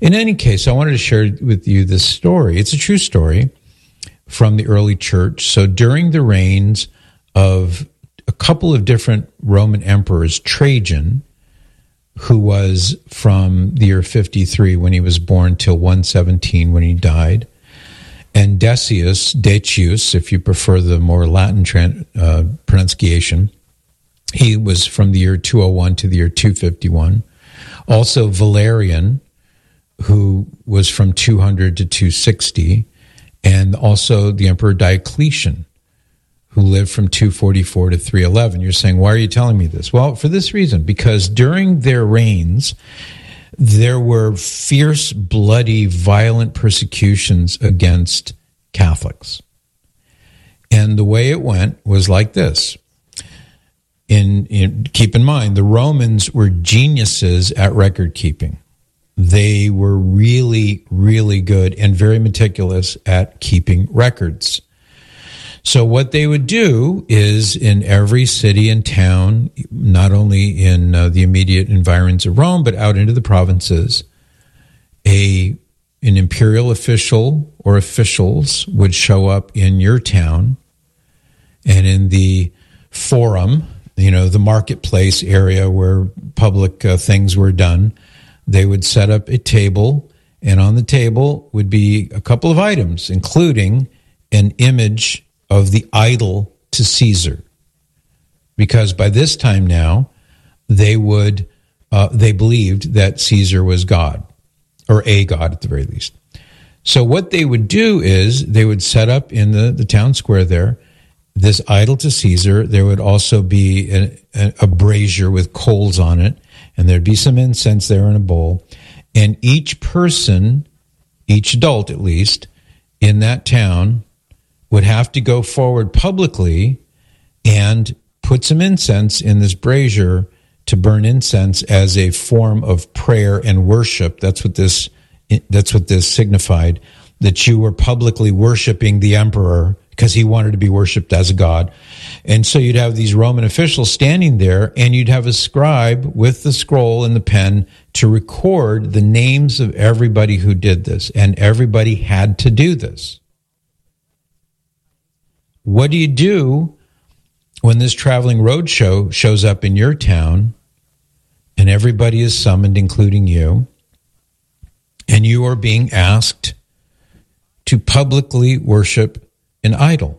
In any case, I wanted to share with you this story. It's a true story from the early church. So during the reigns of a couple of different Roman emperors, Trajan, who was from the year 53 when he was born till 117 when he died, and Decius, if you prefer the more Latin pronunciation, he was from the year 201 to the year 251. Also Valerian, who was from 200 to 260, and also the Emperor Diocletian, who lived from 244 to 311. You're saying, why are you telling me this? Well, for this reason, because during their reigns, there were fierce, bloody, violent persecutions against Catholics. And the way it went was like this. Keep in mind, the Romans were geniuses at record keeping. They were really, really good and very meticulous at keeping records. So what they would do is in every city and town, not only in the immediate environs of Rome, but out into the provinces, an imperial official or officials would show up in your town, and in the forum, the marketplace area where public things were done, they would set up a table, and on the table would be a couple of items, including an image of the idol to Caesar. Because by this time now, they believed that Caesar was God, or a god at the very least. So what they would do is they would set up in the town square there this idol to Caesar. There would also be a brazier with coals on it, and there'd be some incense there in a bowl. And each person, each adult at least, in that town would have to go forward publicly and put some incense in this brazier to burn incense as a form of prayer and worship. That's what this signified, that you were publicly worshiping the emperor because he wanted to be worshipped as a god. And so you'd have these Roman officials standing there, and you'd have a scribe with the scroll and the pen to record the names of everybody who did this, and everybody had to do this. What do you do when this traveling roadshow shows up in your town and everybody is summoned, including you, and you are being asked to publicly worship an idol?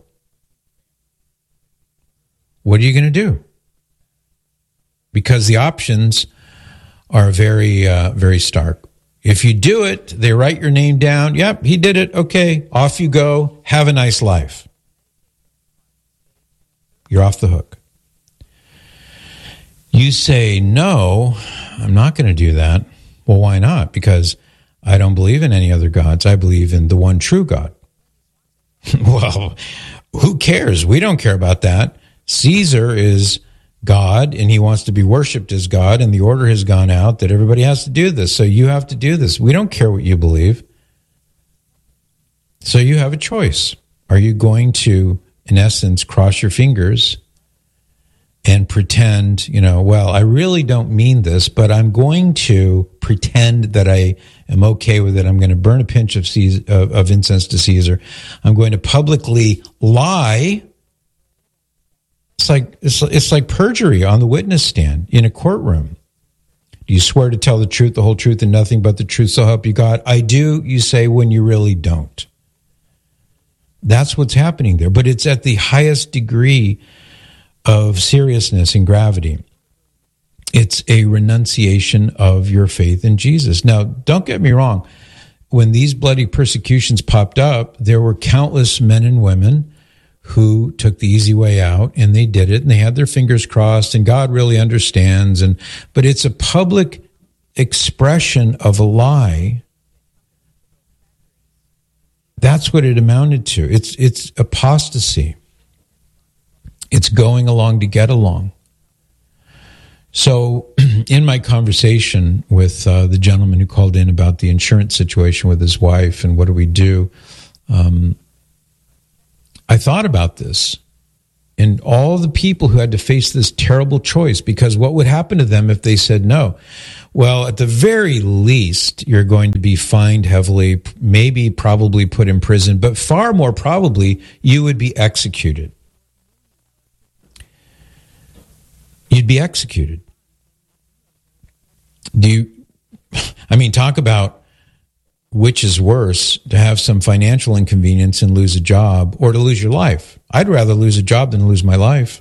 What are you going to do? Because the options are very, very stark. If you do it, they write your name down. Yep, he did it. Okay, off you go. Have a nice life. You're off the hook. You say, no, I'm not going to do that. Well, why not? Because I don't believe in any other gods. I believe in the one true God. Well, who cares? We don't care about that. Caesar is God, and he wants to be worshipped as God, and the order has gone out that everybody has to do this, so you have to do this. We don't care what you believe. So you have a choice. Are you going to, in essence, cross your fingers and pretend, well, I really don't mean this, but I'm going to pretend that I am okay with it. I'm going to burn a pinch of incense to Caesar. I'm going to publicly lie. It's like perjury on the witness stand in a courtroom. Do you swear to tell the truth, the whole truth, and nothing but the truth, so help you God? I do, you say, when you really don't. That's what's happening there. But it's at the highest degree of seriousness and gravity. It's a renunciation of your faith in Jesus. Now, don't get me wrong. When these bloody persecutions popped up, there were countless men and women who took the easy way out, and they did it, and they had their fingers crossed, and God really understands. But it's a public expression of a lie. That's what it amounted to. It's apostasy. It's going along to get along. So in my conversation with the gentleman who called in about the insurance situation with his wife and what do we do, I thought about this and all the people who had to face this terrible choice, because what would happen to them if they said no? Well, at the very least, you're going to be fined heavily, maybe probably put in prison, but far more probably, you would be executed. You'd be executed. Talk about which is worse, to have some financial inconvenience and lose a job, or to lose your life. I'd rather lose a job than lose my life.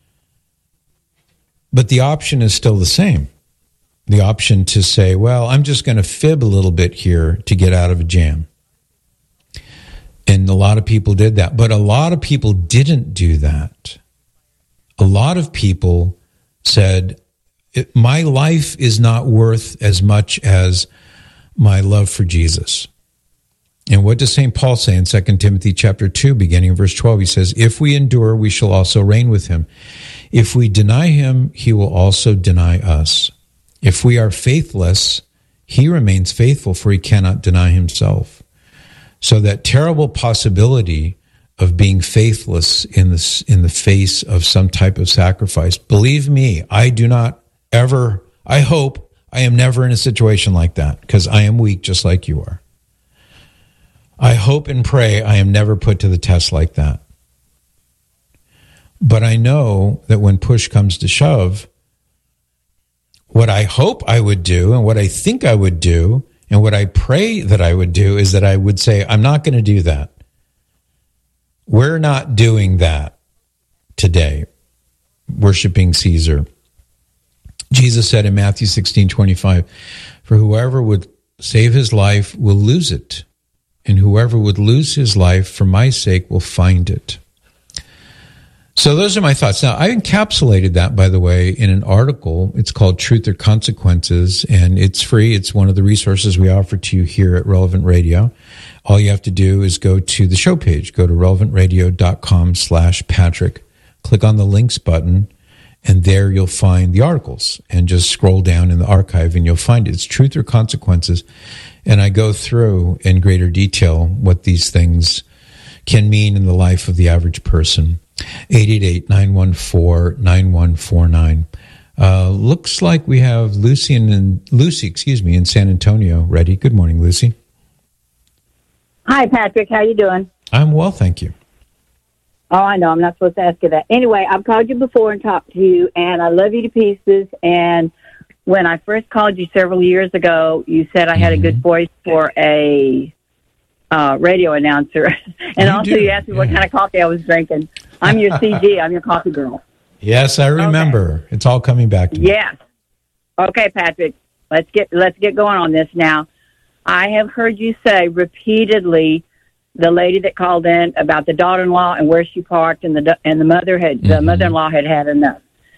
But the option is still the same. The option to say, well, I'm just going to fib a little bit here to get out of a jam. And a lot of people did that. But a lot of people didn't do that. A lot of people said, my life is not worth as much as my love for Jesus. And what does St. Paul say in 2 Timothy chapter 2, beginning in verse 12? He says, if we endure, we shall also reign with him. If we deny him, he will also deny us. If we are faithless, he remains faithful, for he cannot deny himself. So that terrible possibility of being faithless in the face of some type of sacrifice, believe me, I hope I am never in a situation like that, because I am weak just like you are. I hope and pray I am never put to the test like that. But I know that when push comes to shove, what I hope I would do and what I think I would do and what I pray that I would do is that I would say, I'm not going to do that. We're not doing that today, worshiping Caesar. Jesus said in Matthew 16:25, for whoever would save his life will lose it, and whoever would lose his life for my sake will find it. So those are my thoughts. Now, I encapsulated that, by the way, in an article. It's called Truth or Consequences, and it's free. It's one of the resources we offer to you here at Relevant Radio. All you have to do is go to the show page. Go to relevantradio.com/Patrick. Click on the links button, and there you'll find the articles. And just scroll down in the archive, and you'll find it. It's Truth or Consequences. And I go through in greater detail what these things can mean in the life of the average person. 888-914-9149. Looks like we have Lucy in San Antonio ready. Good morning, Lucy. Hi, Patrick. How you doing? I'm well, thank you. Oh, I know. I'm not supposed to ask you that. Anyway, I've called you before and talked to you, and I love you to pieces. And when I first called you several years ago, you said I had a good voice for a radio announcer. And you asked me what kind of coffee I was drinking. I'm your CG. I'm your coffee girl. Yes, I remember. Okay. It's all coming back to me. Yes. Okay, Patrick. Let's get going on this now. I have heard you say repeatedly the lady that called in about the daughter-in-law and where she parked, and the mother-in-law had enough.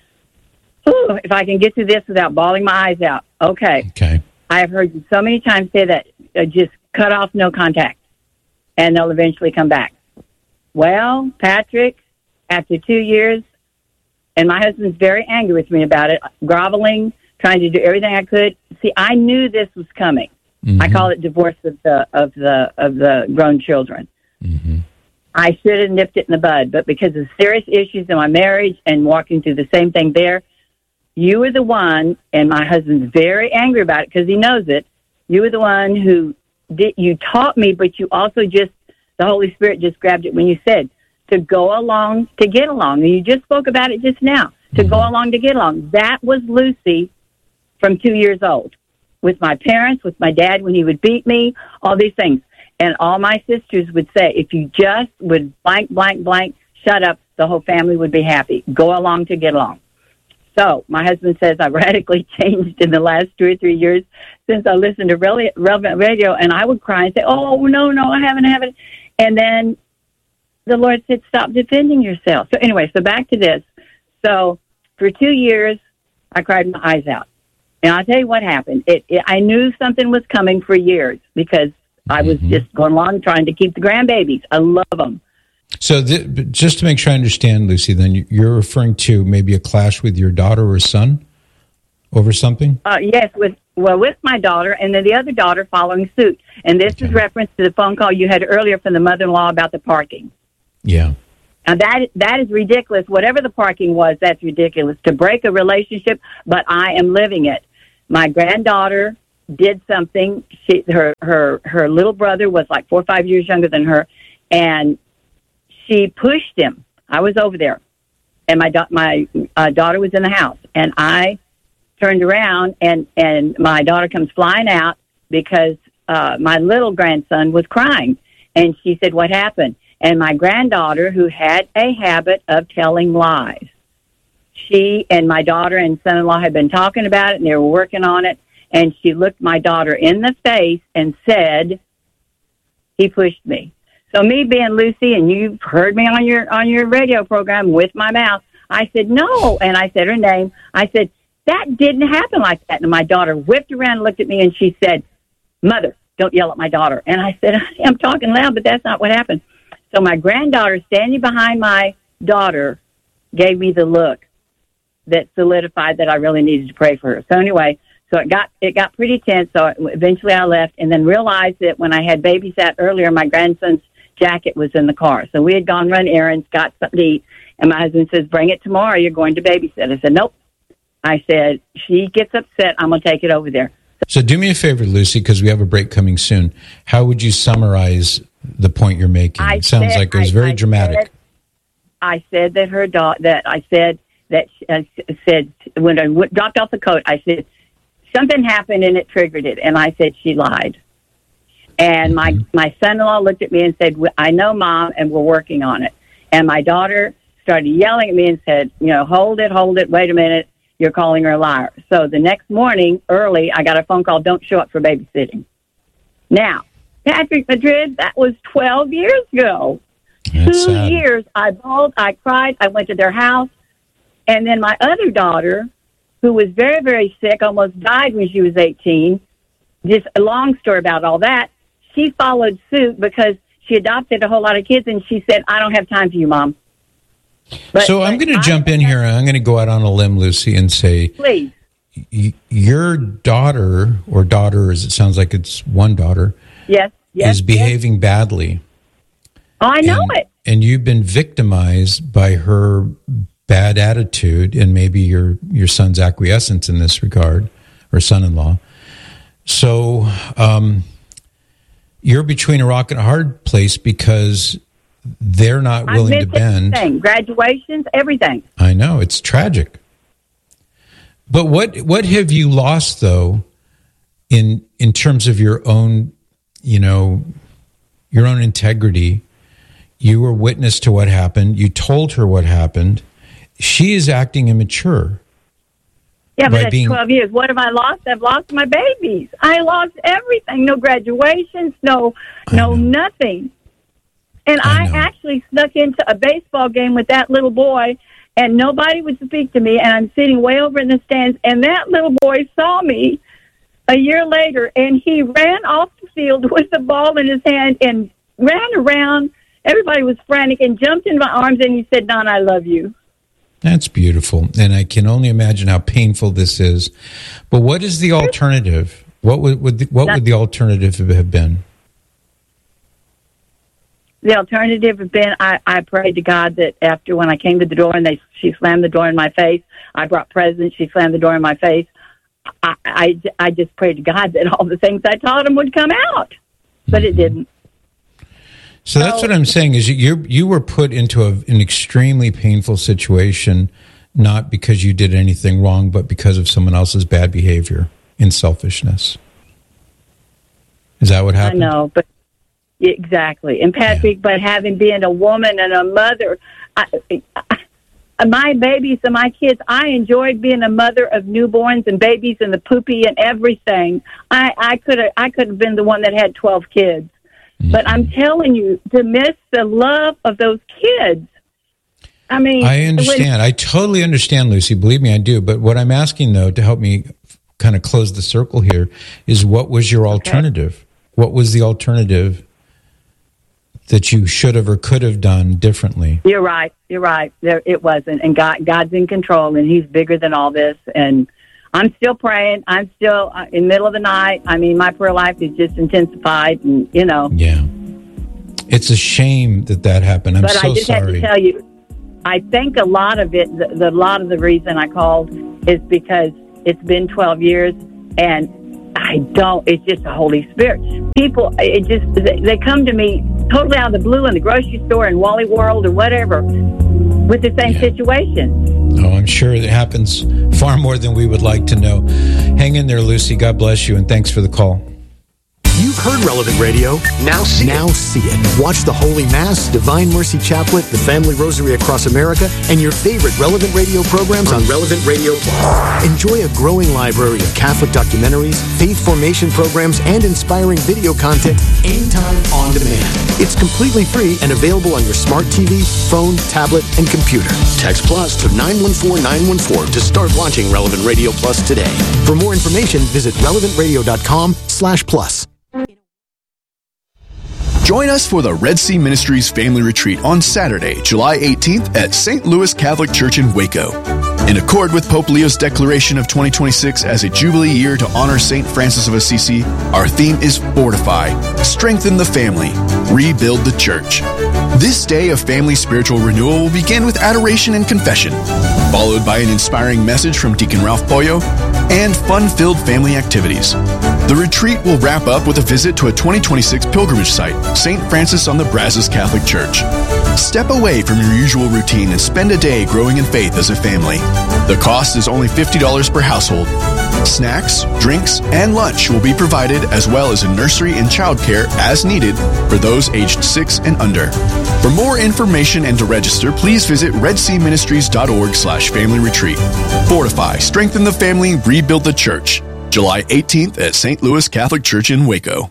Ooh, if I can get through this without bawling my eyes out. Okay. I have heard you so many times say that just cut off, no contact, and they'll eventually come back. Well, Patrick, after 2 years, and my husband's very angry with me about it, groveling, trying to do everything I could. See, I knew this was coming. Mm-hmm. I call it divorce of the grown children. Mm-hmm. I should have nipped it in the bud, but because of serious issues in my marriage and walking through the same thing there, you were the one, and my husband's very angry about it because he knows it. You were the one who you taught me, but you also the Holy Spirit just grabbed it when you said to go along to get along. And you just spoke about it just now, to go along to get along. That was Lucy from 2 years old, with my parents, with my dad when he would beat me, all these things. And all my sisters would say, if you just would blank, blank, blank, shut up, the whole family would be happy. Go along to get along. So my husband says I've radically changed in the last 2 or 3 years since I listened to Relevant Radio, and I would cry and say, oh, no, I haven't. And then the Lord said, stop defending yourself. So anyway, so back to this. So for 2 years, I cried my eyes out. And I'll tell you what happened. I knew something was coming for years because I was just going along trying to keep the grandbabies. I love them. So just to make sure I understand, Lucy, then you're referring to maybe a clash with your daughter or son over something? Yes, with my daughter, and then the other daughter following suit. And this is reference to the phone call you had earlier from the mother-in-law about the parking. Yeah. Now, that is ridiculous. Whatever the parking was, that's ridiculous. To break a relationship, but I am living it. my granddaughter did something. Her little brother was like 4 or 5 years younger than her, and she pushed him. I was over there, and my daughter was in the house, and I turned around, and my daughter comes flying out because my little grandson was crying, and she said, "What happened?" And my granddaughter, who had a habit of telling lies, she and my daughter and son-in-law had been talking about it, and they were working on it, and she looked my daughter in the face and said, "He pushed me." So me being Lucy, and you've heard me on your radio program with my mouth, I said, "No," and I said her name. I said, "That didn't happen like that." And my daughter whipped around and looked at me, and she said, "Mother, don't yell at my daughter." And I said, "I'm talking loud, but that's not what happened." So my granddaughter, standing behind my daughter, gave me the look that solidified that I really needed to pray for her. So anyway, so it got pretty tense. So eventually I left, and then realized that when I had babysat earlier, my grandson's jacket was in the car. So we had gone run errands, got something to eat, and my husband says, "Bring it tomorrow. You're going to babysit." I said, "Nope." I said, "She gets upset, I'm going to take it over there." So do me a favor, Lucy, because we have a break coming soon. How would you summarize the point you're making? It sounds like it was very dramatic. I said that her daughter, said when I dropped off the coat, I said, something happened and it triggered it. And I said, she lied. And my son-in-law looked at me and said, "I know, Mom, and we're working on it." And my daughter started yelling at me and said, "Hold it, wait a minute. You're calling her a liar." So the next morning, early, I got a phone call, "Don't show up for babysitting." Now, Patrick Madrid, that was 12 years ago. That's 2 sad. years, I bawled, I cried, I went to their house. And then my other daughter, who was very, very sick, almost died when she was 18. Just a long story about all that. She followed suit because she adopted a whole lot of kids, and she said, "I don't have time for you, Mom." So I'm going to jump in here, and I'm going to go out on a limb, Lucy, and say, please, your daughter, or daughters, it sounds like it's one daughter, yes, is behaving badly. Oh, I know it. And you've been victimized by her bad attitude and maybe your son's acquiescence in this regard, or son-in-law. So you're between a rock and a hard place because they're not willing to bend. Everything. Graduations, everything. I know, it's tragic. But what have you lost, though, in terms of your own, your own integrity? You were witness to what happened. You told her what happened. She is acting immature. Yeah, but that's 12 years. What have I lost? I've lost my babies. I lost everything. No graduations, no nothing. And I actually snuck into a baseball game with that little boy, and nobody would speak to me, and I'm sitting way over in the stands, and that little boy saw me a year later, and he ran off the field with the ball in his hand and ran around. Everybody was frantic and jumped in my arms, and he said, "Don, I love you." That's beautiful, and I can only imagine how painful this is. But what is the alternative? What would the alternative have been? The alternative had been I prayed to God that after when I came to the door and she slammed the door in my face, I brought presents, she slammed the door in my face. I just prayed to God that all the things I taught him would come out, but it didn't. So that's what I'm saying is you were put into an extremely painful situation, not because you did anything wrong, but because of someone else's bad behavior and selfishness. Is that what happened? I know, but exactly. And Patrick, but having been a woman and a mother, my babies and my kids, I enjoyed being a mother of newborns and babies and the poopy and everything. I could have been the one that had 12 kids. But I'm telling you, to miss the love of those kids. I mean, I understand. I totally understand, Lucy. Believe me, I do. But what I'm asking, though, to help me kind of close the circle here, is what was your alternative? Okay. What was the alternative that you should have or could have done differently? You're right. It wasn't. And God's in control, and he's bigger than all this. And I'm still praying. I'm still in the middle of the night. I mean, my prayer life is just intensified, and Yeah. It's a shame that happened. I'm so sorry. But I just have to tell you, I think a lot of it, a lot of the reason I called is because it's been 12 years, And I don't, it's just the Holy Spirit. People, they come to me totally out of the blue in the grocery store in Wally World or whatever with the same situation. Oh, I'm sure it happens far more than we would like to know. Hang in there, Lucy. God bless you, and thanks for the call. You've heard Relevant Radio. Now see it. Watch the Holy Mass, Divine Mercy Chaplet, the Family Rosary Across America, and your favorite Relevant Radio programs on Relevant Radio Plus. Enjoy a growing library of Catholic documentaries, faith formation programs, and inspiring video content anytime on demand. It's completely free and available on your smart TV, phone, tablet, and computer. Text Plus to 914914 to start watching Relevant Radio Plus today. For more information, visit relevantradio.com/plus. Join us for the Red Sea Ministries Family Retreat on Saturday, July 18th at St. Louis Catholic Church in Waco. In accord with Pope Leo's declaration of 2026 as a Jubilee year to honor St. Francis of Assisi, our theme is Fortify, Strengthen the Family, Rebuild the Church. This day of family spiritual renewal will begin with adoration and confession, followed by an inspiring message from Deacon Ralph Pollo and fun-filled family activities. The retreat will wrap up with a visit to a 2026 pilgrimage site, St. Francis on the Brazos Catholic Church. Step away from your usual routine and spend a day growing in faith as a family. The cost is only $50 per household. Snacks, drinks, and lunch will be provided, as well as a nursery and childcare as needed for those aged 6 and under. For more information and to register, please visit redseaministries.org/family retreat. Fortify, strengthen the family, rebuild the church. July 18th at St. Louis Catholic Church in Waco.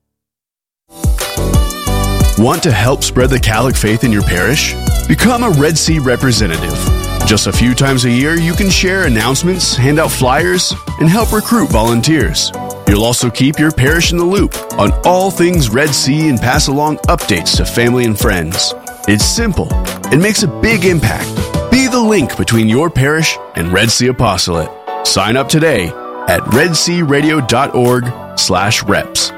Want to help spread the Catholic faith in your parish? Become a Red Sea representative. Just a few times a year, you can share announcements, hand out flyers, and help recruit volunteers. You'll also keep your parish in the loop on all things Red Sea and pass along updates to family and friends. It's simple. It makes a big impact. Be the link between your parish and Red Sea Apostolate. Sign up today at redsearadio.org/reps.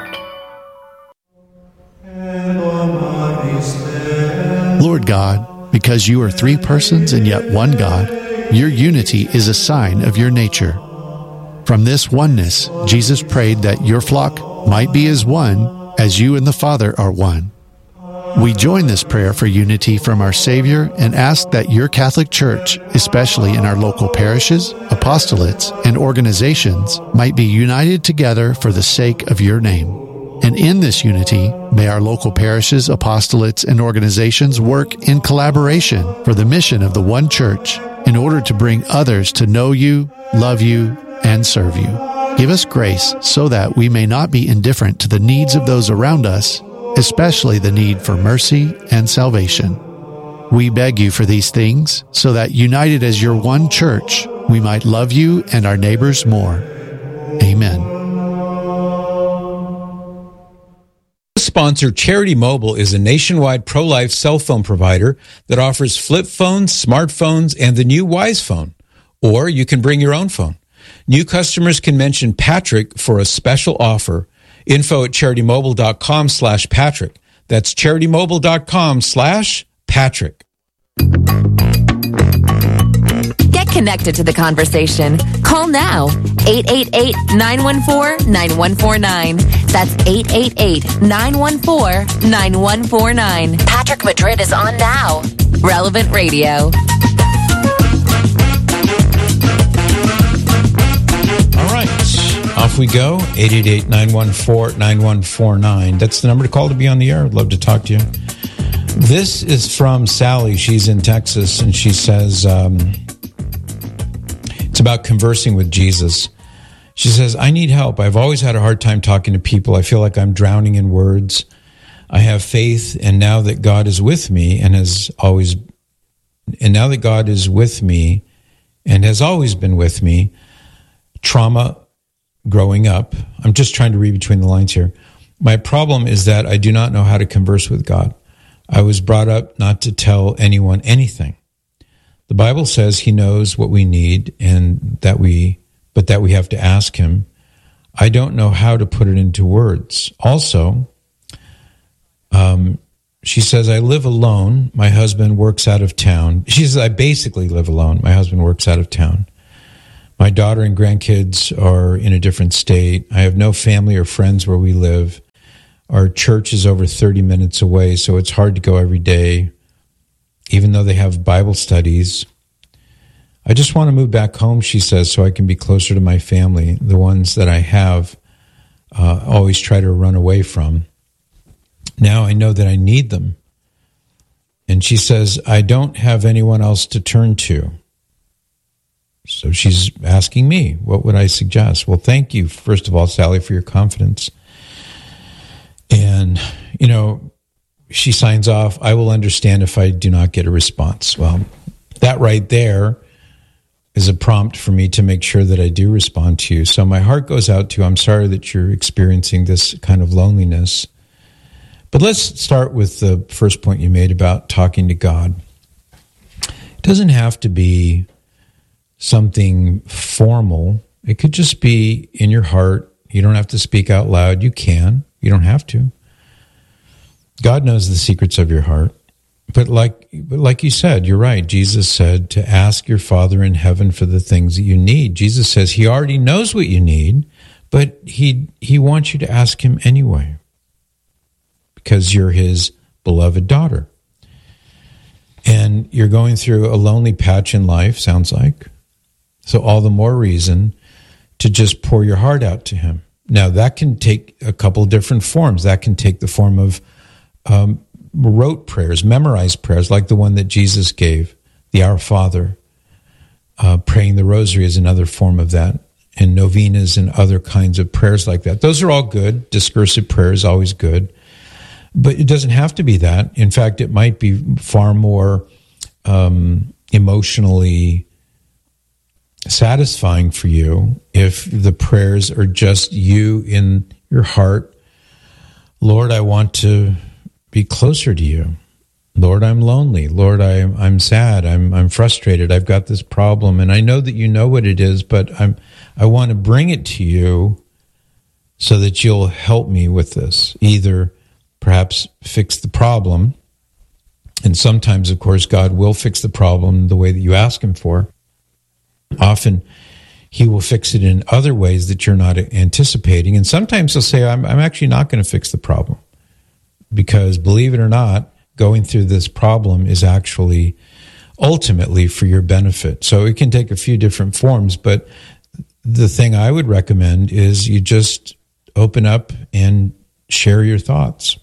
Lord God, because you are three persons and yet one God, your unity is a sign of your nature. From this oneness, Jesus prayed that your flock might be as one as you and the Father are one. We join this prayer for unity from our Savior and ask that your Catholic Church, especially in our local parishes, apostolates, and organizations, might be united together for the sake of your name. And in this unity, may our local parishes, apostolates, and organizations work in collaboration for the mission of the one church in order to bring others to know you, love you, and serve you. Give us grace so that we may not be indifferent to the needs of those around us, especially the need for mercy and salvation. We beg you for these things so that, united as your one church, we might love you and our neighbors more. Amen. Sponsor Charity Mobile is a nationwide pro-life cell phone provider that offers flip phones, smartphones, and the new Wise Phone. Or you can bring your own phone. New customers can mention Patrick for a special offer. Info at CharityMobile.com/Patrick. That's CharityMobile.com/Patrick. Get connected to the conversation. Call now. 888-914-9149. That's 888-914-9149. Patrick Madrid is on now. Relevant Radio. All right. Off we go. 888-914-9149. That's the number to call to be on the air. I'd love to talk to you. This is from Sally. She's in Texas, and she says, it's about conversing with Jesus. She says, I need help. I've always had a hard time talking to people. I feel like I'm drowning in words. I have faith, and now that God is with me and has always been with me, trauma growing up. I'm just trying to read between the lines here. My problem is that I do not know how to converse with God. I was brought up not to tell anyone anything. The Bible says he knows what we need and that we have to ask him. I don't know how to put it into words. Also, she says, I live alone. My husband works out of town. She says, I basically live alone. My husband works out of town. My daughter and grandkids are in a different state. I have no family or friends where we live. Our church is over 30 minutes away, so it's hard to go every day, even though they have Bible studies. I just want to move back home, she says, so I can be closer to my family, the ones that I have always try to run away from. Now I know that I need them. And she says, I don't have anyone else to turn to. So she's asking me, what would I suggest? Well, thank you, first of all, Sally, for your confidence. And, she signs off, I will understand if I do not get a response. Well, that right there is a prompt for me to make sure that I do respond to you. So my heart goes out to you. I'm sorry that you're experiencing this kind of loneliness. But let's start with the first point you made about talking to God. It doesn't have to be something formal. It could just be in your heart. You don't have to speak out loud. You can. You don't have to. God knows the secrets of your heart. But like you said, you're right. Jesus said to ask your Father in heaven for the things that you need. Jesus says he already knows what you need, but he wants you to ask him anyway because you're his beloved daughter. And you're going through a lonely patch in life, sounds like. So all the more reason to just pour your heart out to him. Now, that can take a couple different forms. That can take the form of rote prayers, memorized prayers, like the one that Jesus gave, the Our Father. Praying the Rosary is another form of that, and novenas and other kinds of prayers like that. Those are all good. Discursive prayer is always good. But it doesn't have to be that. In fact, it might be far more emotionally satisfying for you if the prayers are just you in your heart. Lord, I want to be closer to you. Lord, I'm lonely. Lord, I'm sad. I'm frustrated. I've got this problem, and I know that you know what it is, but I want to bring it to you so that you'll help me with this. Either perhaps fix the problem, and sometimes, of course, God will fix the problem the way that you ask him for. Often, he will fix it in other ways that you're not anticipating, and sometimes he'll say, I'm actually not going to fix the problem. Because, believe it or not, going through this problem is actually ultimately for your benefit. So it can take a few different forms, but the thing I would recommend is you just open up and share your thoughts.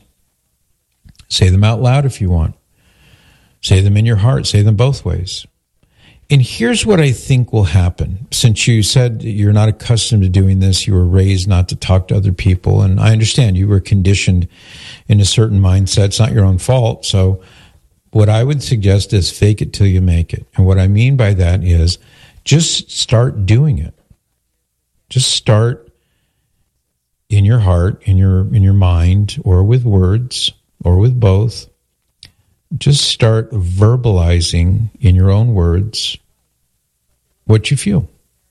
Say them out loud if you want. Say them in your heart. Say them both ways. And here's what I think will happen. Since you said you're not accustomed to doing this, you were raised not to talk to other people, and I understand you were conditioned in a certain mindset. It's not your own fault. So what I would suggest is fake it till you make it. And what I mean by that is just start doing it. Just start in your heart, in your mind, or with words, or with both. Just start verbalizing in your own words what you feel.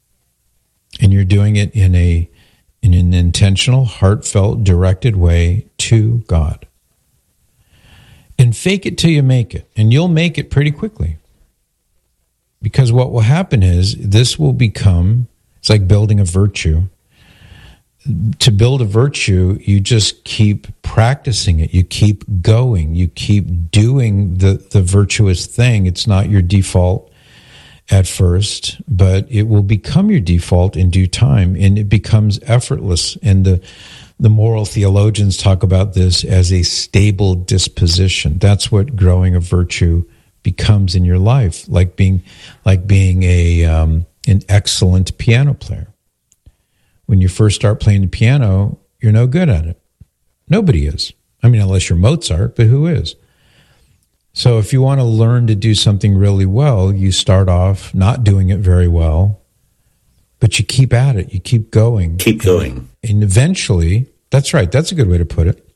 And you're doing it in an intentional, heartfelt, directed way to God. And fake it till you make it. And you'll make it pretty quickly. Because what will happen is this will become, it's like building a virtue. To build a virtue, you just keep practicing it. You keep going. You keep doing the virtuous thing. It's not your default at first, but it will become your default in due time, and it becomes effortless. And the moral theologians talk about this as a stable disposition. That's what growing a virtue becomes in your life, like being an excellent piano player. When you first start playing the piano, you're no good at it. Nobody is. I mean, unless you're Mozart, but who is? So if you want to learn to do something really well, you start off not doing it very well, but you keep at it. You keep going. Keep going. And eventually, that's right. That's a good way to put it.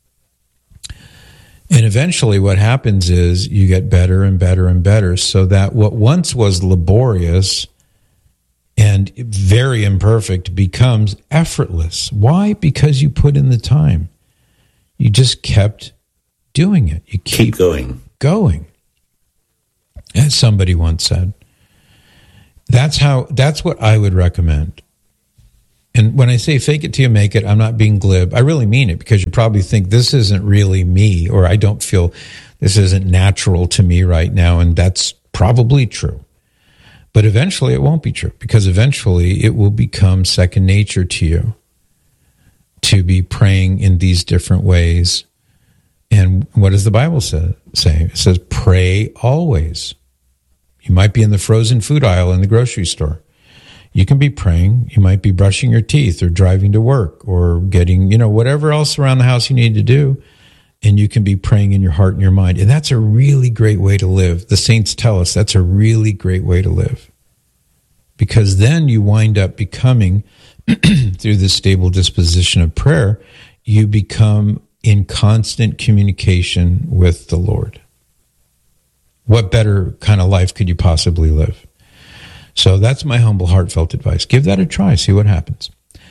And eventually what happens is you get better and better and better, so that what once was laborious and very imperfect becomes effortless. Why? Because you put in the time. You just kept doing it. You keep going. As somebody once said. That's what I would recommend. And when I say fake it till you make it, I'm not being glib. I really mean it, because you probably think this isn't really me, or I don't feel this isn't natural to me right now. And that's probably true. But eventually it won't be true, because eventually it will become second nature to you to be praying in these different ways. And what does the Bible say? It says, pray always. You might be in the frozen food aisle in the grocery store. You can be praying. You might be brushing your teeth or driving to work or getting, whatever else around the house you need to do. And you can be praying in your heart and your mind. And that's a really great way to live. The saints tell us that's a really great way to live. Because then you wind up becoming, through this stable disposition of prayer, you become in constant communication with the Lord. What better kind of life could you possibly live? So that's my humble, heartfelt advice. Give that a try. See what happens.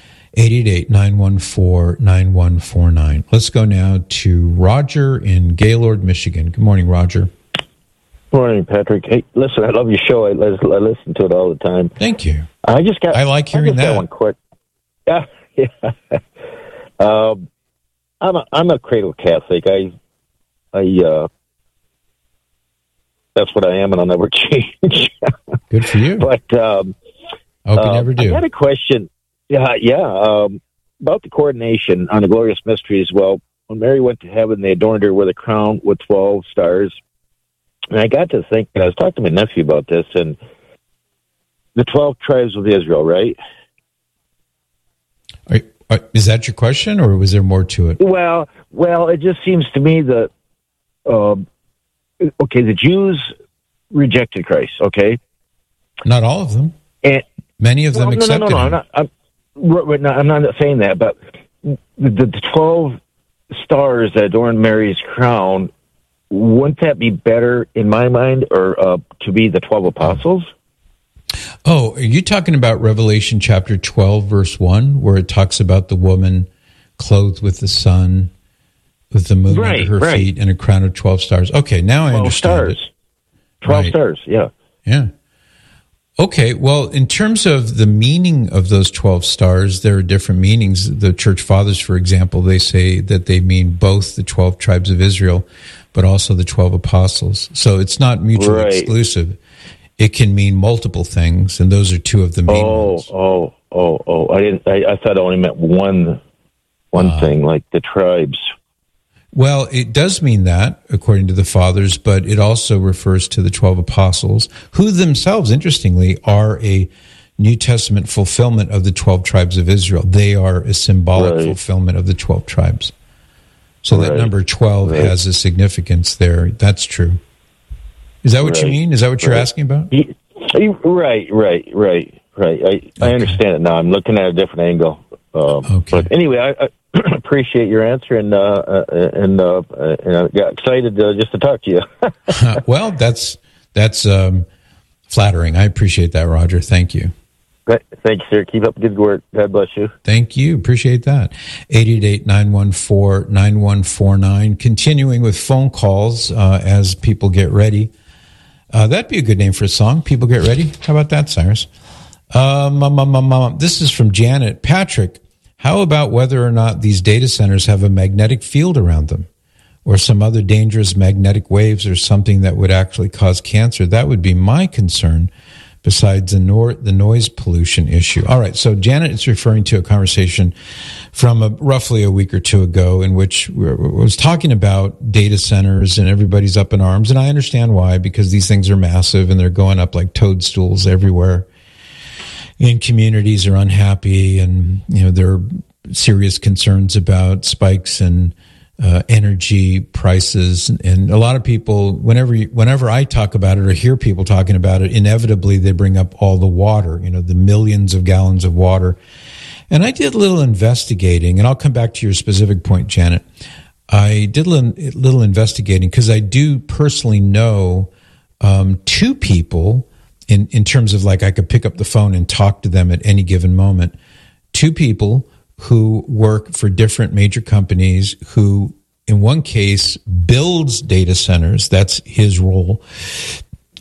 888-914-9149. Let's go now to Roger in Gaylord, Michigan. Good morning, Roger. Good morning, Patrick. Hey, listen, I love your show. I listen to it all the time. Thank you. I like hearing that. One quick. Yeah. I'm a cradle Catholic. That's what I am, and I'll never change. Good for you. But I hope you never do. I had a question. About the coronation on the Glorious Mysteries. Well, when Mary went to heaven, they adorned her with a crown with 12 stars. And I got to think, and I was talking to my nephew about this, and the 12 tribes of Israel, right? Is that your question, or was there more to it? Well, it just seems to me that, the Jews rejected Christ, okay? Not all of them. And many of them accepted him. I'm not saying that, but the 12 stars that adorn Mary's crown, wouldn't that be better in my mind, or to be the 12 apostles? Oh, are you talking about Revelation chapter 12, verse 1, where it talks about the woman clothed with the sun, with the moon under her feet, and a crown of 12 stars? Okay, now I understand stars. 12 stars, yeah. Yeah. Okay, well, in terms of the meaning of those 12 stars, there are different meanings. The Church Fathers, for example, they say that they mean both the 12 tribes of Israel, but also the 12 apostles. So it's not mutually exclusive. It can mean multiple things, and those are two of the main ones. I thought it only meant one thing, like the tribes. Well, it does mean that, according to the Fathers, but it also refers to the 12 apostles, who themselves, interestingly, are a New Testament fulfillment of the 12 tribes of Israel. They are a symbolic fulfillment of the 12 tribes. So that number 12 has a significance there. That's true. Is that what you mean? Is that what you're asking about? Right. I understand it now. I'm looking at a different angle. Okay. But anyway, I appreciate your answer, and I got excited just to talk to you. Well, that's flattering. I appreciate that, Roger. Thank you. Thank you, sir. Keep up the good work. God bless you. Thank you. Appreciate that. 888-914-9149. Continuing with phone calls as people get ready. That'd be a good name for a song. People get ready. How about that, Cyrus? This is from Janet. Patrick, how about whether or not these data centers have a magnetic field around them, or some other dangerous magnetic waves, or something that would actually cause cancer? That would be my concern, besides the noise pollution issue. All right, so Janet is referring to a conversation from roughly a week or two ago, in which we was talking about data centers, and everybody's up in arms, and I understand why, because these things are massive and they're going up like toadstools everywhere. And communities are unhappy, and there are serious concerns about spikes in energy prices. And a lot of people, whenever I talk about it or hear people talking about it, inevitably they bring up all the water, the millions of gallons of water. And I did a little investigating, and I'll come back to your specific point, Janet. I did a little investigating because I do personally know two people in terms of, like, I could pick up the phone and talk to them at any given moment. Two people who work for different major companies, who in one case builds data centers. That's his role.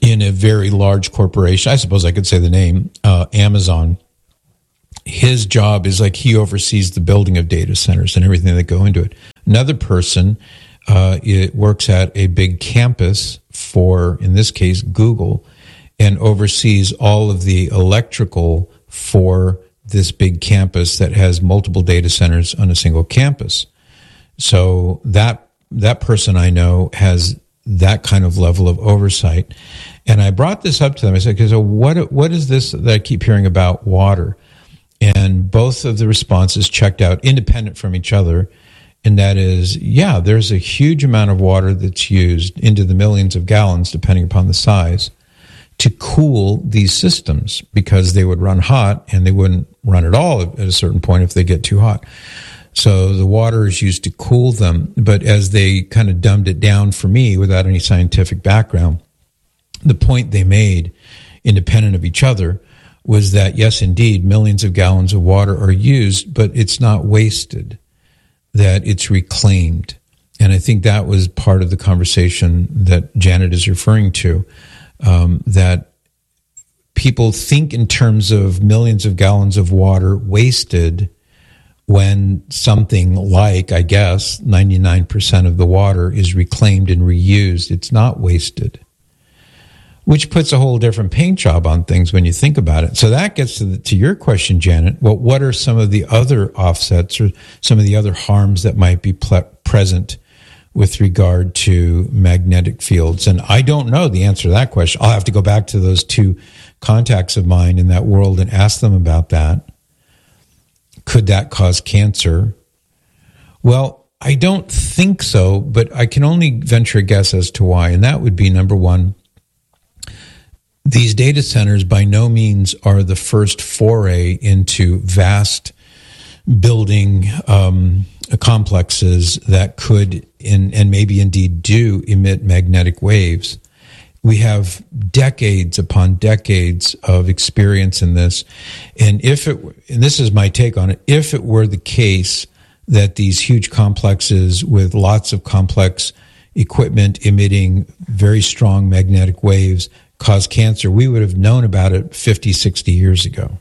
in a very large corporation. I suppose I could say the name, Amazon. His job is like he oversees the building of data centers and everything that go into it. Another person it works at a big campus for, in this case, Google, and oversees all of the electrical for this big campus that has multiple data centers on a single campus. So that person I know has that kind of level of oversight. And I brought this up to them. I said, "So what is this that I keep hearing about water?" And both of the responses checked out independent from each other. And that is, yeah, there's a huge amount of water that's used into the millions of gallons, depending upon the size, to cool these systems because they would run hot and they wouldn't run at all at a certain point if they get too hot. So the water is used to cool them. But as they kind of dumbed it down for me without any scientific background, the point they made, independent of each other, was that, yes, indeed, millions of gallons of water are used, but it's not wasted, that it's reclaimed. And I think that was part of the conversation that Janet is referring to, that people think in terms of millions of gallons of water wasted when something like, I guess, 99% of the water is reclaimed and reused. It's not wasted, which puts a whole different paint job on things when you think about it. So that gets to your question, Janet. Well, what are some of the other offsets or some of the other harms that might be present with regard to magnetic fields? And I don't know the answer to that question. I'll have to go back to those two contacts of mine in that world and ask them about that. Could that cause cancer? Well, I don't think so, but I can only venture a guess as to why. And that would be, number one, these data centers by no means are the first foray into vast building complexes that could and maybe indeed do emit magnetic waves. We have decades upon decades of experience in this. And and this is my take on it, if it were the case that these huge complexes with lots of complex equipment emitting very strong magnetic waves cause cancer, we would have known about it 50, 60 years ago.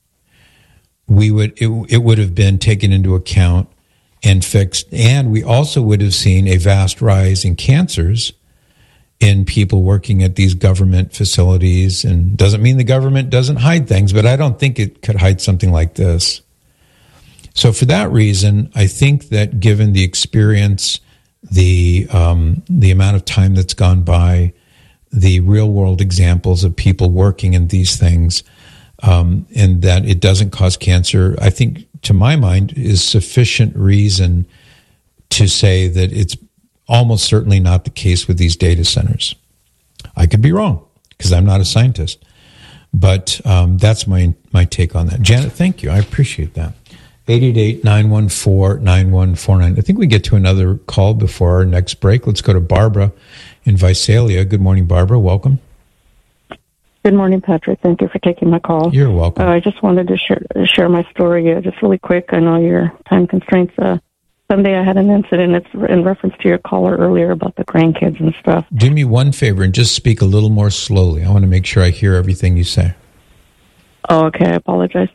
It would have been taken into account and fixed, and we also would have seen a vast rise in cancers in people working at these government facilities. And doesn't mean the government doesn't hide things, but I don't think it could hide something like this. So for that reason, I think that given the experience, the amount of time that's gone by, the real world examples of people working in these things, and that it doesn't cause cancer, I think, to my mind, is sufficient reason to say that it's almost certainly not the case with these data centers. I could be wrong because I'm not a scientist, but that's my take on that. Janet, thank you. I appreciate that. 888-914-9149. I think we get to another call before our next break. Let's go to Barbara in Visalia. Good morning, Barbara. Welcome. Good morning, Patrick. Thank you for taking my call. You're welcome. I just wanted to share my story just really quick. I know your time constraints. Sunday I had an incident. It's in reference to your caller earlier about the grandkids and stuff. Do me one favor and just speak a little more slowly. I want to make sure I hear everything you say. Oh, okay. I apologize.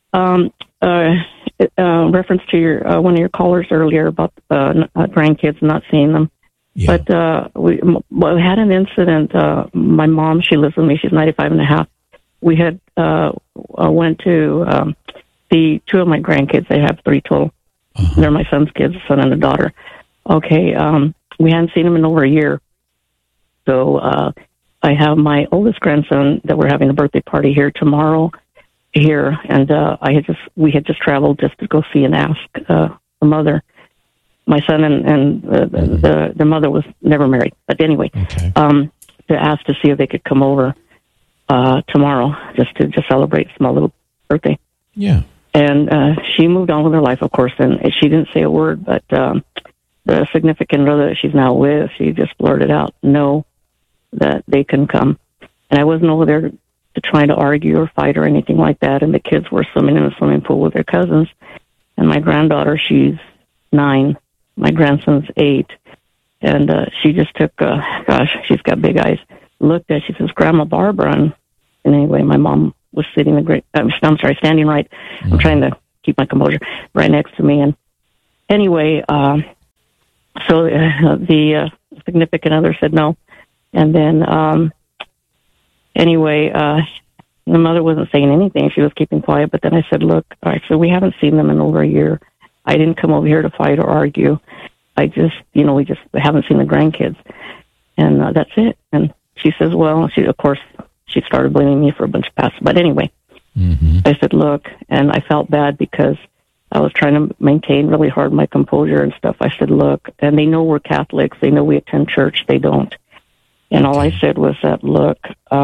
Reference to your one of your callers earlier about grandkids, not seeing them. Yeah. But we had an incident. My mom, she lives with me. She's 95 and a half. We had went to see two of my grandkids. They have three total. Uh-huh. They're my son's kids, a son and a daughter. Okay, we hadn't seen them in over a year. So I have my oldest grandson that we're having a birthday party here tomorrow here, and we had just traveled just to go see and ask the mother. My son and the mother was never married, but anyway, okay. To ask to see if they could come over tomorrow just to celebrate a small little birthday. Yeah. And she moved on with her life, of course, and she didn't say a word, but the significant other that she's now with, she just blurted out, no, that they can come. And I wasn't over there to try to argue or fight or anything like that, and the kids were swimming in a swimming pool with their cousins. And my granddaughter, she's 9. My grandson's 8. And she just took, she's got big eyes, looked at, she says, Grandma Barbara. And anyway, my mom was standing right. Mm-hmm. I'm trying to keep my composure, right next to me. And anyway, so the significant other said no. And then, anyway, the mother wasn't saying anything. She was keeping quiet. But then I said, look, we haven't seen them in over a year. I didn't come over here to fight or argue. I just, we just haven't seen the grandkids. And that's it. And she says, well, she started blaming me for a bunch of past. But anyway, mm-hmm. I said, look, and I felt bad because I was trying to maintain really hard my composure and stuff. I said, look, and they know we're Catholics. They know we attend church. They don't. And all I said was that, look,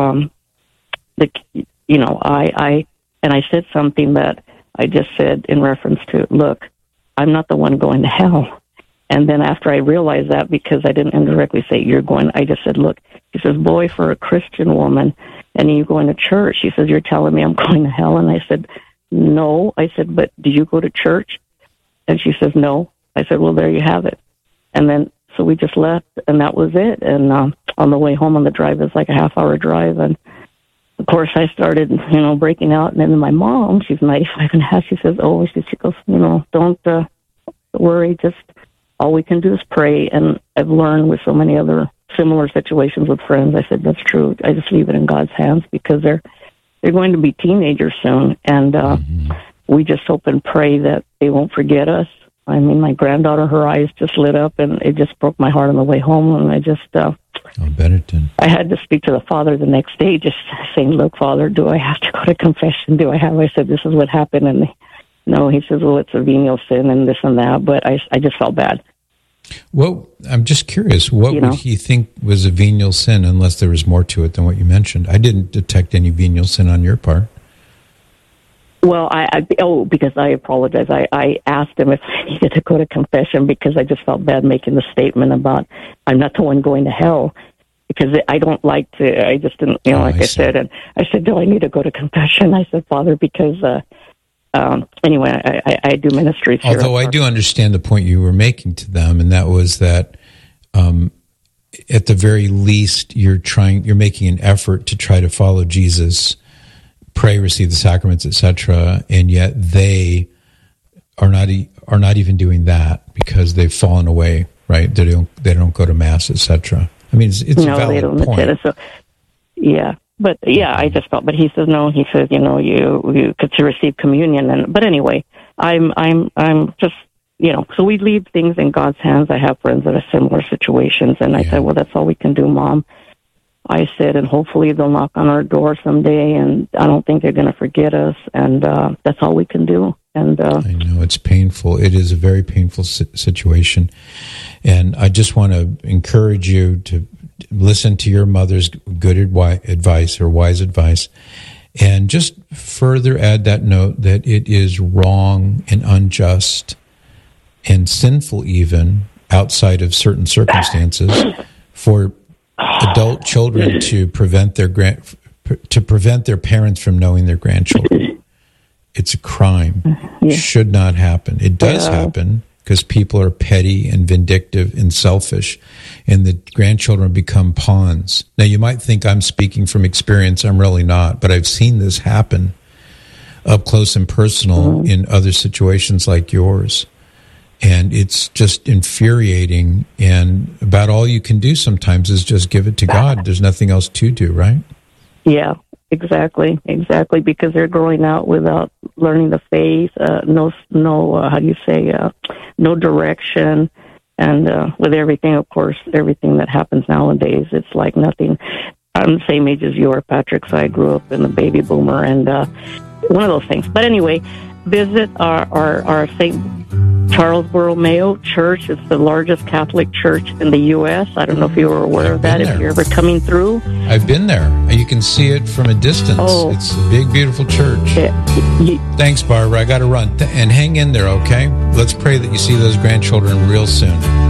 I said something that I just said in reference to, look, I'm not the one going to hell. And then after I realized that, because I didn't indirectly say you're going, I just said, look, she says, boy, for a Christian woman, and you going to church, she says, you're telling me I'm going to hell. And I said, no. I said, but do you go to church? And she says, no. I said, well, there you have it. And then, so we just left, and that was it. And on the way home on the drive, it's like a half-hour drive. And, of course, I started, breaking out. And then my mom, she's 95 and a half, she says, she goes, don't worry, just all we can do is pray. And I've learned with so many other similar situations with friends, I said, that's true. I just leave it in God's hands because they're going to be teenagers soon. And we just hope and pray that they won't forget us. I mean, my granddaughter, her eyes just lit up, and it just broke my heart on the way home. And I just, I bet it did. I had to speak to the father the next day, just saying, look, Father, do I have to go to confession? I said, this is what happened. And no, he says, well, it's a venial sin and this and that. But I just felt bad. Well, I'm just curious, what would he think was a venial sin unless there was more to it than what you mentioned? I didn't detect any venial sin on your part. Well, because I apologize. I asked him if I needed to go to confession because I just felt bad making the statement about I'm not the one going to hell, because I don't like to, I just didn't, I said, and I said, do I need to go to confession? I said, Father, because, anyway, I do ministries here. Although I do understand the point you were making to them, and that was that at the very least, you're making an effort to try to follow Jesus, pray, receive the sacraments, etc., and yet they are not even doing that because they've fallen away, right? They don't go to mass, etc. I mean, it's a valid point. So, yeah. But yeah, I just felt. But he says no. He says, you could receive communion. But anyway, I'm just, So we leave things in God's hands. I have friends that are similar situations, and I said, well, that's all we can do, Mom. I said, and hopefully they'll knock on our door someday, and I don't think they're going to forget us, and that's all we can do. And I know it's painful. It is a very painful situation, and I just want to encourage you to listen to your mother's good advice or wise advice, and just further add that note that it is wrong and unjust and sinful, even outside of certain circumstances, for adult children to prevent their parents from knowing their grandchildren. It's a crime. Yeah. Should not happen. It does happen because people are petty and vindictive and selfish, and the grandchildren become pawns. Now, you might think I'm speaking from experience. I'm really not, but I've seen this happen up close and personal in other situations like yours. And it's just infuriating, and about all you can do sometimes is just give it to God. There's nothing else to do, right? Yeah, exactly, because they're growing out without learning the faith, no direction, and with everything, of course, everything that happens nowadays, it's like nothing. I'm the same age as you are, Patrick, so I grew up in the baby boomer, and one of those things. But anyway, visit our St. Charles Borromeo Church. It's the largest Catholic church in the U.S. I don't know if you were aware of that, if you're ever coming through. I've been there. You can see it from a distance. Oh. It's a big, beautiful church. Thanks, Barbara. I got to run. And hang in there, okay? Let's pray that you see those grandchildren real soon.